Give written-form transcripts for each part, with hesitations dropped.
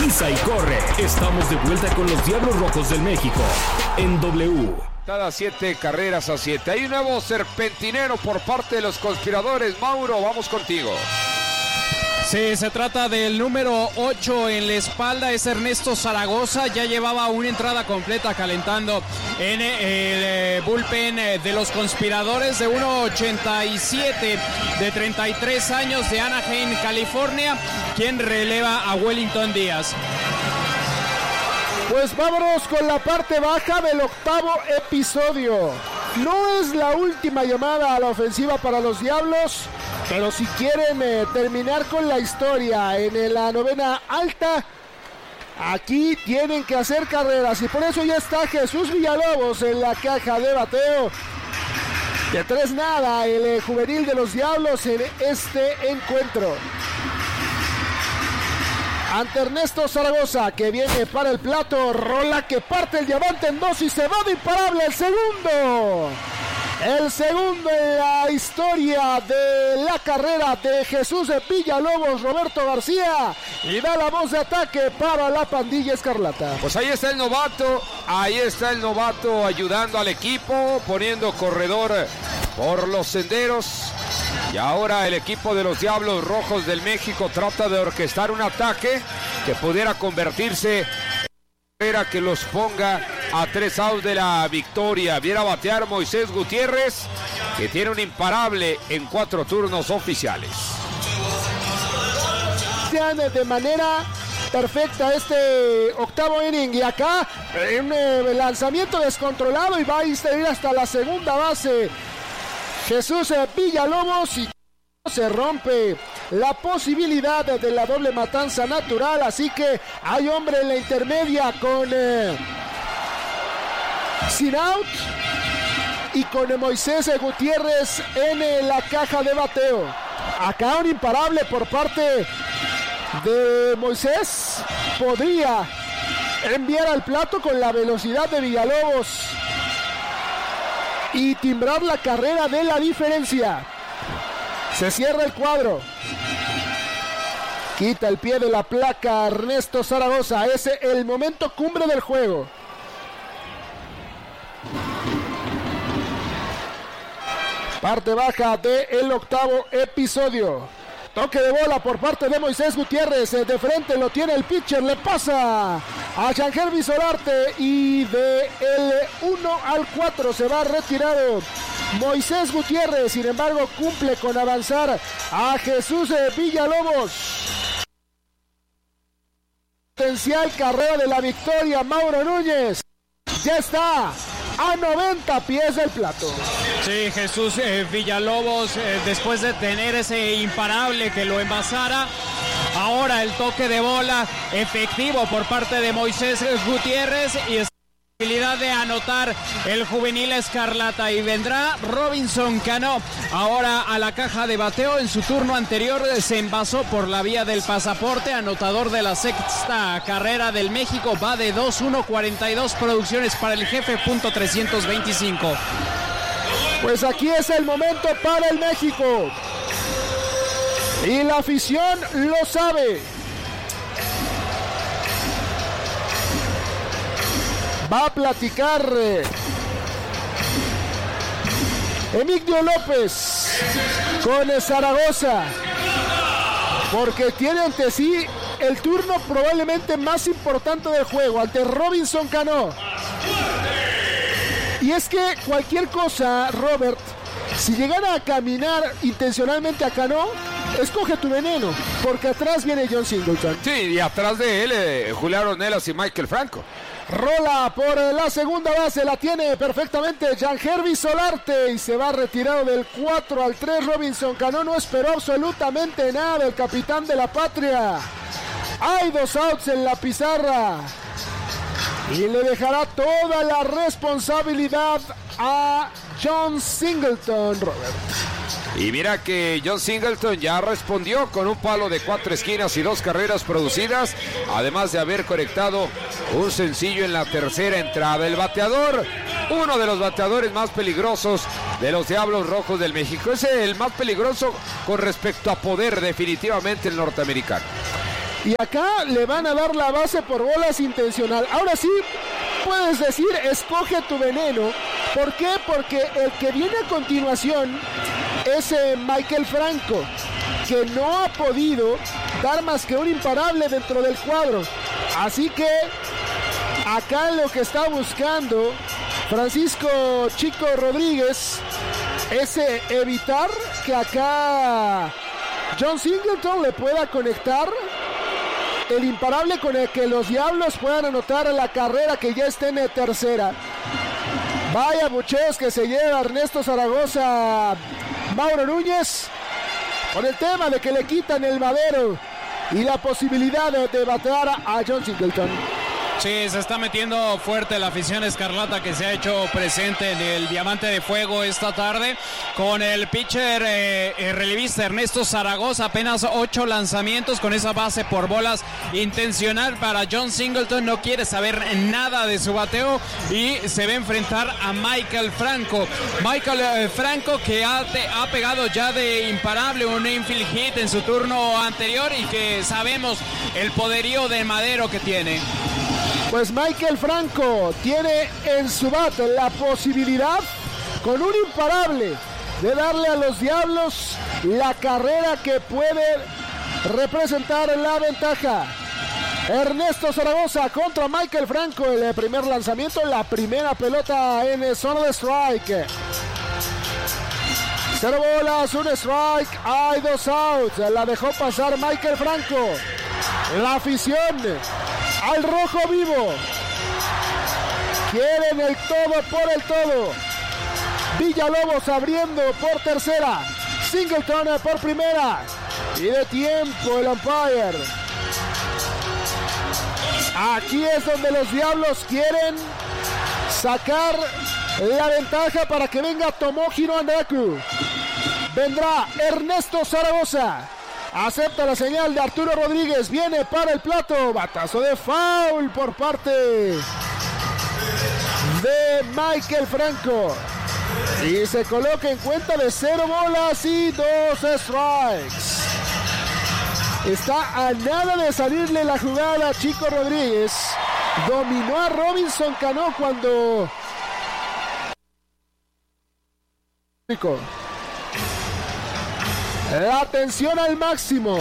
pisa y corre. Estamos de vuelta con los Diablos Rojos del México en W. Cada 7 carreras a 7. Hay un nuevo serpentinero por parte de los conspiradores. Mauro, vamos contigo. Sí, se trata del número 8 en la espalda, es Ernesto Zaragoza. Ya llevaba una entrada completa calentando en el bullpen de los conspiradores, de 1.87, de 33 años, de Anaheim, California, quien releva a Wellington Díaz. Pues vámonos con la parte baja del octavo episodio. No es la última llamada a la ofensiva para los Diablos, pero si quieren terminar con la historia en la novena alta, aquí tienen que hacer carreras. Y por eso ya está Jesús Villalobos en la caja de bateo. De 3-0 el juvenil de los Diablos en este encuentro. Ante Ernesto Zaragoza, que viene para el plato, rola que parte el diamante en dos y se va de imparable el segundo. El segundo en la historia de la carrera de Jesús Villalobos, Roberto García, y da la voz de ataque para la pandilla escarlata. Pues ahí está el novato ayudando al equipo, poniendo corredor por los senderos. Y ahora el equipo de los Diablos Rojos del México trata de orquestar un ataque que pudiera convertirse en carrera que los ponga a 3 outs de la victoria. Viene a batear Moisés Gutiérrez, que tiene un imparable en 4 turnos oficiales. De manera perfecta este octavo inning, y acá un lanzamiento descontrolado y va a ir hasta la segunda base Jesús Villalobos, y se rompe la posibilidad de la doble matanza natural, así que hay hombre en la intermedia con sin out y con Moisés Gutiérrez en la caja de bateo. Acá un imparable por parte de Moisés podría enviar al plato con la velocidad de Villalobos y timbrar la carrera de la diferencia. Se cierra el cuadro. Quita el pie de la placa Ernesto Zaragoza. Ese es el momento cumbre del juego. Parte baja del octavo episodio. Toque de bola por parte de Moisés Gutiérrez. De frente lo tiene el pitcher. Le pasa a Jean-Gervis Solarte. Y de el 1 al 4 se va retirado Moisés Gutiérrez. Sin embargo, cumple con avanzar a Jesús Villalobos. Potencial carrera de la victoria. Mauro Núñez ya está a 90 pies del plato. Sí, Jesús Villalobos, después de tener ese imparable que lo envasara, ahora el toque de bola efectivo por parte de Moisés Gutiérrez y posibilidad de anotar el juvenil escarlata, y vendrá Robinson Cano ahora a la caja de bateo. En su turno anterior se envasó por la vía del pasaporte, anotador de la sexta carrera del México, va de 2-1, 42 producciones para el jefe, .325. Pues aquí es el momento para el México y la afición lo sabe. Va a platicar Emigdio López con Zaragoza, porque tiene ante sí el turno probablemente más importante del juego ante Robinson Cano. Y es que cualquier cosa, Robert, si llegara a caminar intencionalmente a Cano, escoge tu veneno, porque atrás viene John Singleton. Sí, y atrás de él Julián Ornelas y Michael Franco. Rola por la segunda base, la tiene perfectamente Jean-Gervis Solarte y se va retirado del 4 al 3. Robinson Cano no esperó absolutamente nada del capitán de la patria. Hay 2 outs en la pizarra y le dejará toda la responsabilidad a John Singleton, Robert. Y mira que John Singleton ya respondió con un palo de 4 esquinas y 2 carreras producidas, además de haber conectado un sencillo en la tercera entrada. El bateador, uno de los bateadores más peligrosos de los Diablos Rojos del México, es el más peligroso con respecto a poder, definitivamente el norteamericano. Y acá le van a dar la base por bolas intencional. Ahora sí, puedes decir, escoge tu veneno. ¿Por qué? Porque el que viene a continuación es Michael Franco, que no ha podido dar más que un imparable dentro del cuadro. Así que acá lo que está buscando Francisco Chico Rodríguez es evitar que acá John Singleton le pueda conectar el imparable con el que los Diablos puedan anotar la carrera que ya está en tercera. Vaya bucheos que se lleva Ernesto Zaragoza, Mauro Núñez, con el tema de que le quitan el madero y la posibilidad de batear a John Singleton. Sí, se está metiendo fuerte la afición escarlata que se ha hecho presente en el Diamante de Fuego esta tarde con el pitcher relevista Ernesto Zaragoza, apenas 8 lanzamientos con esa base por bolas intencional para John Singleton. No quiere saber nada de su bateo y se va a enfrentar a Michael Franco. Michael Franco que ha pegado ya de imparable un infield hit en su turno anterior y que sabemos el poderío de madero que tiene. Pues Michael Franco tiene en su bate la posibilidad, con un imparable, de darle a los Diablos la carrera que puede representar la ventaja. Ernesto Zaragoza contra Michael Franco, el primer lanzamiento, la primera pelota en zona de strike. 0 bolas, 1 strike, hay 2 outs, la dejó pasar Michael Franco. La afición al rojo vivo, quieren el todo por el todo. Villalobos abriendo por tercera, Singleton por primera, y de tiempo el umpire. Aquí es donde los Diablos quieren sacar la ventaja para que venga Tomohiro Andaku. Vendrá Ernesto Zaragoza. Acepta la señal de Arturo Rodríguez. Viene para el plato. Batazo de foul por parte de Michael Franco. Y se coloca en cuenta de 0 bolas y 2 strikes. Está a nada de salirle la jugada Chico Rodríguez. Dominó a Robinson Cano cuando... La tensión al máximo.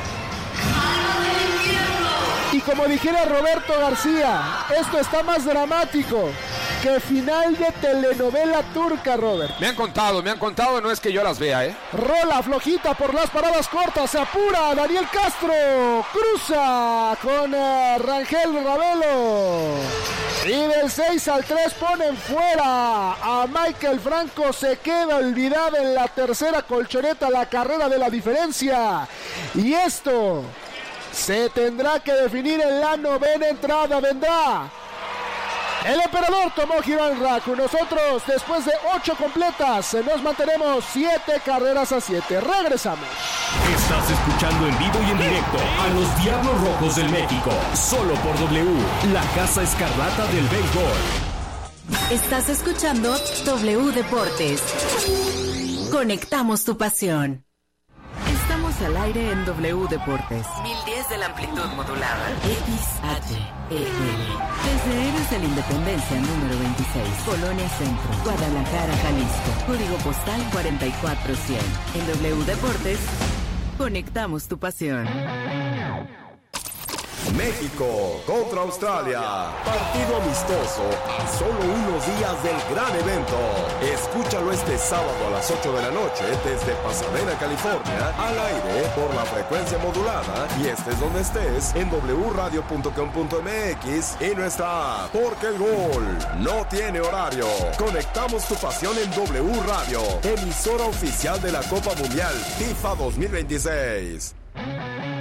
Y como dijera Roberto García, esto está más dramático que final de telenovela turca, Robert. Me han contado, no es que yo las vea, Rola flojita por las paradas cortas, se apura Daniel Castro, cruza con Rangel Ravelo. Y del 6 al 3 ponen fuera a Michael Franco. Se queda olvidada en la tercera colchoneta la carrera de la diferencia. Y esto se tendrá que definir en la novena entrada. Vendrá el emperador Tomohiro Andaku. Nosotros, después de 8 completas, nos mantenemos 7 carreras a 7. Regresamos. Estás escuchando en vivo y en directo a los Diablos Rojos del México, solo por W, la Casa Escarlata del Béisbol. Estás escuchando W Deportes. Conectamos tu pasión. Estamos al aire en W Deportes. 1010 de la amplitud modulada. XHEL. Desde Héroes de la Independencia número 26, Colonia Centro, Guadalajara, Jalisco. Código postal 44100. En W Deportes, conectamos tu pasión. México contra Australia. Partido amistoso a solo unos días del gran evento. Escúchalo este sábado a las 8 de la noche desde Pasadena, California, al aire por la frecuencia modulada y estés donde estés en wradio.com.mx y nuestra app, porque el gol no tiene horario. Conectamos tu pasión en W Radio, emisora oficial de la Copa Mundial FIFA 2026.